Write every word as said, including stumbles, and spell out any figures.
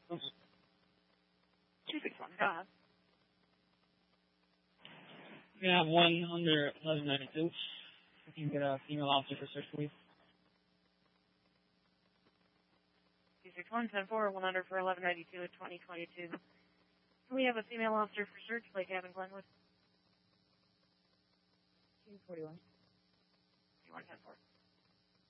Oops. two six one, go ahead. We have one under eleven ninety-two. If you can get a female officer for search, please. two six one, ten four, one under for eleven ninety-two at twenty twenty-two. We have a female officer for search, Lake Haven, Glenwood. two forty-one. You want ten four.